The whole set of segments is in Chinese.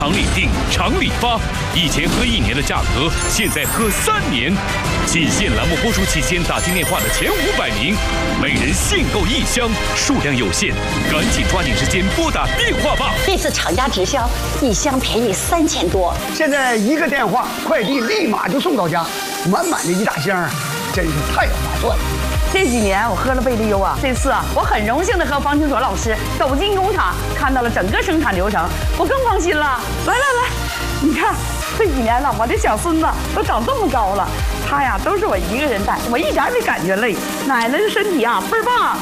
常理定，常理发，以前喝1年的价格，现在喝3年。仅限栏目播出期间打进电话的前500名，每人限购1箱，数量有限，赶紧抓紧时间拨打电话吧。 这次厂家直销，1箱便宜3000多。 现在1个电话，快递立马就送到家，满满的1大箱，真是太划算了。 这几年我喝了贝利优啊，这次啊，我很荣幸的和方清卓老师走进工厂，看到了整个生产流程，我更放心了。来，你看这几年了，我的小孙子都长这么高了，他呀都是我一个人带，我一点也没感觉累。奶奶的身体啊倍儿棒，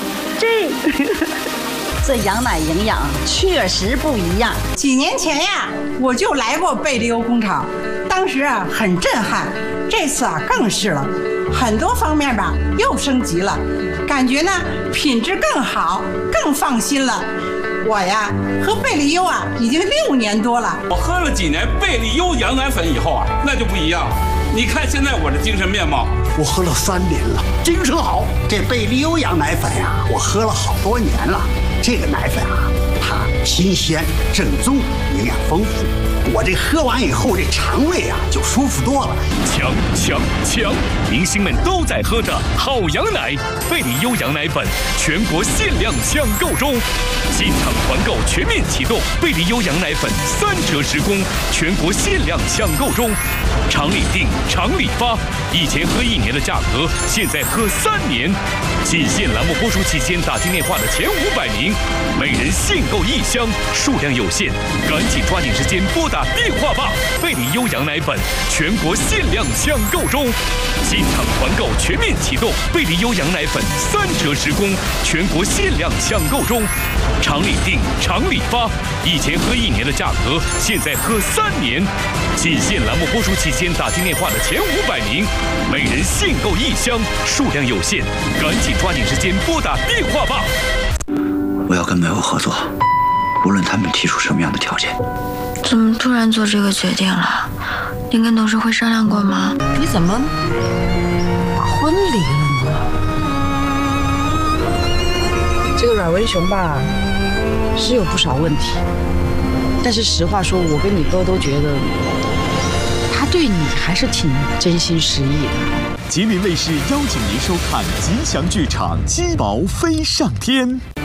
这羊奶营养确实不一样。 几年前呀，我就来过贝利优工厂，当时啊很震撼，这次啊更是了。很多方面吧又升级了，感觉呢品质更好，更放心了。我呀喝贝利优啊已经6年多了。 我喝了几年贝利优羊奶粉以后啊，那就不一样了。你看现在我的精神面貌， 我喝了3年了，精神好。这贝利优羊奶粉呀，我喝了好多年了。这个奶粉啊，它新鲜、正宗，营养丰富。我这喝完以后，这肠胃啊就舒服多了。 强！明星们都在喝的好羊奶，贝利优羊奶粉全国限量抢购中，进场团购全面启动，贝利优羊奶粉3折10供，全国限量抢购中。常理定，常理发，以前喝1年的价格，现在喝3年。仅限栏目播出期间打进电话的前500名，每人限购1箱，数量有限，赶紧抓紧时间拨打电话吧。贝利优羊奶粉全国限量抢购中，进场团购全面启动，贝利优羊奶粉3折10供，全国限量抢购中。常理定，常理发，以前喝1年的价格，现在喝3年。仅限栏目播出期间打进电话的前500名，每人限购1箱，数量有限，赶紧抓紧时间拨打电话吧。 我要跟美欧合作，无论他们提出什么样的条件。 怎么突然做这个决定了？你跟董事会商量过吗？ 你怎么把婚离了呢？ 这个阮文雄吧，是有不少问题，但是实话说，我跟你哥都觉得他对你还是挺真心实意的。 吉林卫视邀请您收看吉祥剧场《鸡毛飞上天》。